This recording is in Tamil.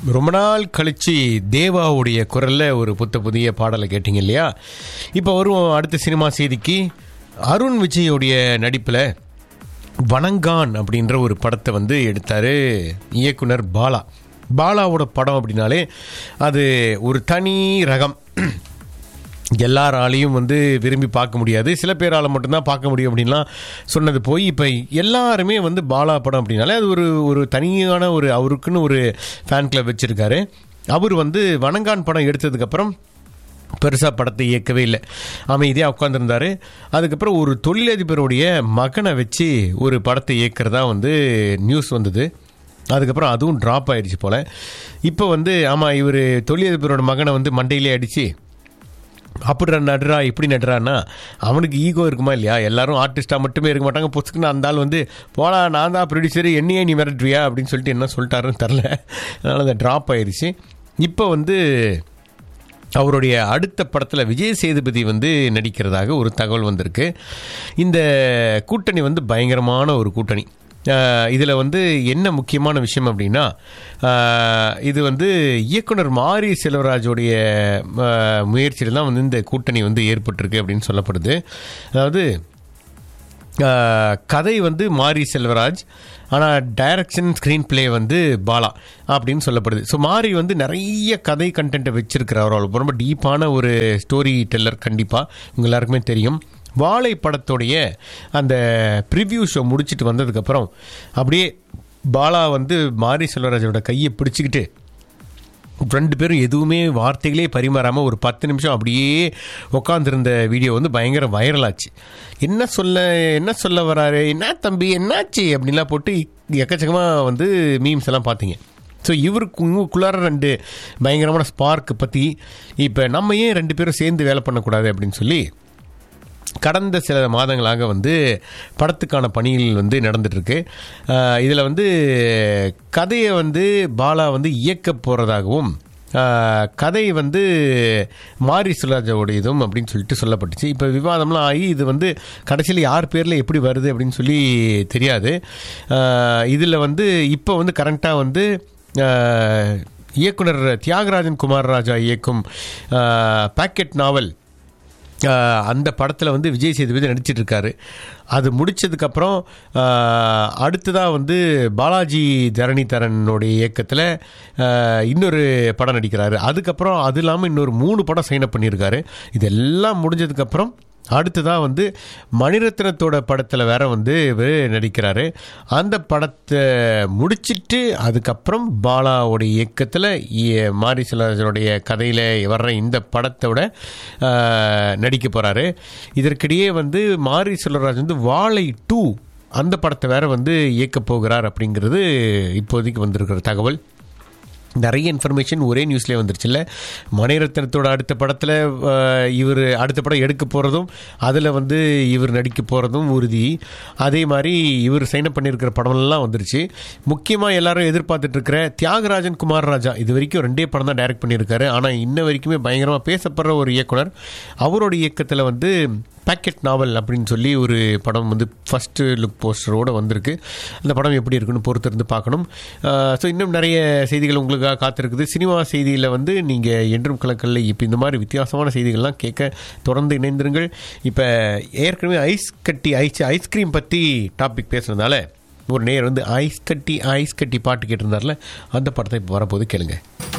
ரொம்ப நாள் கழிச்சு தேவாவுடைய குரலில் ஒரு புதிய பாடலை கேட்டிங்க இல்லையா? இப்போ வரும் அடுத்த சினிமா செய்திக்கு. அருண் விஜயோடைய நடிப்பில் வணங்கான் அப்படின்ற ஒரு படத்தை வந்து எடுத்தார் இயக்குனர் பாலாவோட படம் அப்படின்னாலே அது ஒரு தனி ரகம். எல்லாராலையும் வந்து விரும்பி பார்க்க முடியாது, சில பேரால் மட்டும்தான் பார்க்க முடியும் அப்படின்லாம் சொன்னது போய் இப்போ எல்லாருமே வந்து பாலா படம் அப்படின்னாலே அது ஒரு தனியான அவருக்குன்னு ஒரு ஃபேன் கிளப் வச்சுருக்காரு. அவர் வந்து வணங்கான் படம் எடுத்ததுக்கப்புறம் பெருசாக படத்தை இயக்கவே இல்லை, அமைதியாக உட்காந்துருந்தார். அதுக்கப்புறம் ஒரு தொழிலதிபருடைய மகனை வச்சு ஒரு படத்தை இயக்கிறதா வந்து நியூஸ் வந்தது. அதுக்கப்புறம் அதுவும் ட்ராப் ஆகிடுச்சு போல். இப்போ வந்து ஆமாம், இவர் தொழிலதிபரோட மகனை வந்து மண்டையிலே அடித்து அப்படி நடுறா இப்படி நடுறான்னா அவனுக்கு ஈகோ இருக்குமா இல்லையா? எல்லாரும் ஆர்டிஸ்டாக மட்டுமே இருக்க மாட்டாங்க. பொசுக்குன்னு அந்த ஆள் வந்து போடா நான் தான் ப்ரொடியூசரு, என்னையே நீ மிரட்டுவியா அப்படின்னு சொல்லிட்டு என்ன சொல்லிட்டாருன்னு தெரில. அதனால் அந்த ட்ராப் ஆயிடுச்சு. இப்போ வந்து அவருடைய அடுத்த படத்தில் விஜய் சேதுபதி வந்து நடிக்கிறதாக ஒரு தகவல் வந்திருக்கு. இந்த கூட்டணி வந்து பயங்கரமான ஒரு கூட்டணி. இதில் வந்து என்ன முக்கியமான விஷயம் அப்படின்னா, இது வந்து இயக்குனர் மாரி செல்வராஜோடைய முயற்சியில் தான் வந்து இந்த கூட்டணி வந்து ஏற்பட்டிருக்கு அப்படின்னு சொல்லப்படுது. அதாவது கதை வந்து மாரி செல்வராஜ், ஆனால் டைரக்ஷன் ஸ்க்ரீன் பிளே வந்து பாலா அப்படின்னு சொல்லப்படுது. ஸோ மாரி வந்து நிறைய கதை கண்டென்ட்டை வச்சிருக்கிறார். அவர் ரொம்ப டீப்பான ஒரு ஸ்டோரி டெல்லர். கண்டிப்பாக உங்கள் எல்லாருக்குமே தெரியும். வாழை படத்துடைய அந்த ப்ரிவ்யூ ஷோ முடிச்சுட்டு வந்ததுக்கப்புறம் அப்படியே பாலா வந்து மாரி செல்வராஜோட கையை பிடிச்சிக்கிட்டு ரெண்டு பேரும் எதுவுமே வார்த்தைகளே பரிமாறாமல் ஒரு 10 நிமிஷம் அப்படியே உட்காந்துருந்த வீடியோ வந்து பயங்கர வைரலாச்சு. என்ன சொல்ல வராரு, என்ன தம்பி என்னாச்சு அப்படின்லாம் போட்டு எக்கச்சக்கமாக வந்து மீம்ஸ் எல்லாம் பார்த்தீங்க. ஸோ இவருக்குள்ளார ரெண்டு பயங்கரமான ஸ்பார்க்கு பற்றி இப்போ நம்ம ஏன் ரெண்டு பேரும் சேர்ந்து வேலை பண்ணக்கூடாது அப்படின்னு சொல்லி கடந்த சில மாதங்களாக வந்து படத்துக்கான பணிகள் வந்து நடந்துகிட்ருக்கு. இதில் வந்து கதையை வந்து பாலா வந்து இயக்க போகிறதாகவும் கதை வந்து மாரி செல்வராஜோடையதும் அப்படின்னு சொல்லிட்டு சொல்லப்பட்டுச்சு. இப்போ விவாதம்லாம் ஆகி இது வந்து கடைசியில் யார் பேரில் எப்படி வருது அப்படின்னு சொல்லி தெரியாது. இதில் வந்து இப்போ வந்து கரண்ட்டாக வந்து இயக்குனர் தியாகராஜன் குமாரராஜா இயக்கும் பாக்கெட் நாவல் அந்த படத்தில் வந்து விஜய் சேதுபதி நடிச்சிட்ருக்காரு. அது முடித்ததுக்கப்புறம் அடுத்ததாக வந்து பாலாஜி தரணிதரனுடைய இயக்கத்தில் இன்னொரு படம் நடிக்கிறாரு. அதுக்கப்புறம் அது இல்லாமல் இன்னொரு 3 படம் சைன் அப் பண்ணியிருக்காரு. இதெல்லாம் முடிஞ்சதுக்கப்புறம் அடுத்ததாக வந்து மணிரத்னத்தோட படத்தில் வேற வந்து இவர் நடிக்கிறாரு. அந்த படத்தை முடிச்சிட்டு அதுக்கப்புறம் பாலாவோடைய இயக்கத்தில் மாரி செல்வராஜனுடைய கதையில் வர்ற இந்த படத்தோட நடிக்க போகிறாரு. இதற்கிடையே வந்து மாரி செல்வராஜ் வந்து வாழை 2 அந்த படத்தை வேற வந்து இயக்க போகிறார் அப்படிங்கிறது இப்போதைக்கு வந்திருக்கிற தகவல். நிறைய இன்ஃபர்மேஷன் ஒரே நியூஸ்லேயே வந்துருச்சுல்ல. மணிரத்னத்தோட அடுத்த படத்தில் இவர் அடுத்த படம் எடுக்க போகிறதும் அதில் வந்து இவர் நடிக்க போகிறதும் உறுதி. அதே மாதிரி இவர் சைன் அப் பண்ணியிருக்கிற படம்லாம் வந்துருச்சு. முக்கியமாக எல்லாரும் எதிர்பார்த்துட்ருக்கிற தியாகராஜன் குமாரராஜா இது வரைக்கும் 2 படம் தான் டைரக்ட் பண்ணியிருக்காரு. ஆனால் இன்ன வரைக்குமே பயங்கரமாக பேசப்படுற ஒரு இயக்குனர். அவரோட இயக்கத்தில் வந்து பாக்கெட் நாவல் அப்படின்னு சொல்லி ஒரு படம் வந்து ஃபஸ்ட்டு லுக் போஸ்டரோடு வந்திருக்கு. அந்த படம் எப்படி இருக்குன்னு பொறுத்திருந்து பார்க்கணும். ஸோ இன்னும் நிறைய செய்திகள் உங்களுக்காக காத்திருக்குது. சினிமா செய்தியில் வந்து நீங்கள் என்றும் கலக்கல்ல இப்போ இந்த மாதிரி வித்தியாசமான செய்திகள்லாம் கேட்க தொடர்ந்து இணைந்திருங்கள். இப்போ ஏற்கனவே ஐஸ்கிரீம் பற்றி டாபிக் பேசுகிறதுனால ஒரு நேர் வந்து ஐஸ் கட்டி பாட்டு கேட்டிருந்தார்ல, அந்த படத்தை இப்போ வரப்போது கேளுங்க.